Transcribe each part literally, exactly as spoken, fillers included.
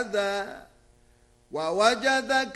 ووجدك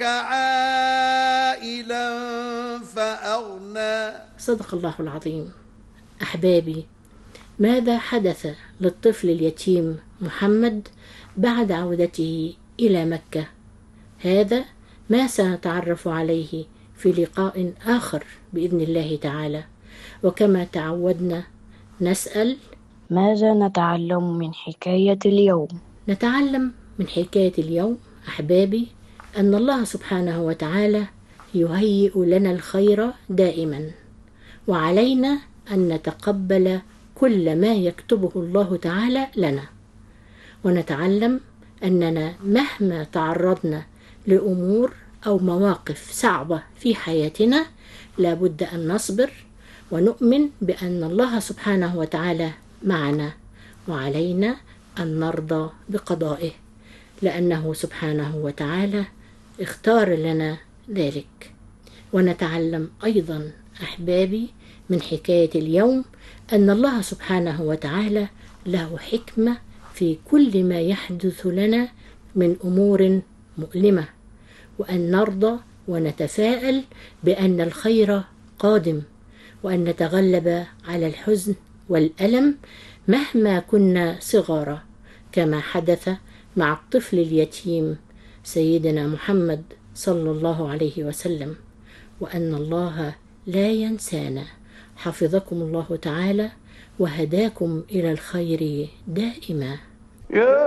عائلا فأغنى. صدق الله العظيم. أحبابي، ماذا حدث للطفل اليتيم محمد بعد عودته إلى مكة؟ هذا ما سنتعرف عليه في لقاء آخر بإذن الله تعالى. وكما تعودنا نسأل: ماذا نتعلم من حكاية اليوم؟ نتعلم من حكاية اليوم أحبابي أن الله سبحانه وتعالى يهيئ لنا الخير دائما، وعلينا أن نتقبل كل ما يكتبه الله تعالى لنا. ونتعلم أننا مهما تعرضنا لأمور أو مواقف صعبة في حياتنا لابد أن نصبر ونؤمن بأن الله سبحانه وتعالى معنا، وعلينا أن نرضى بقضائه لأنه سبحانه وتعالى اختار لنا ذلك. ونتعلم أيضا أحبابي من حكاية اليوم أن الله سبحانه وتعالى له حكمة في كل ما يحدث لنا من أمور مؤلمة، وأن نرضى ونتفائل بأن الخير قادم، وأن نتغلب على الحزن والألم مهما كنا صغارا، كما حدث مع الطفل اليتيم سيدنا محمد صلى الله عليه وسلم، وأن الله لا ينسانا. حفظكم الله تعالى وهداكم إلى الخير دائما.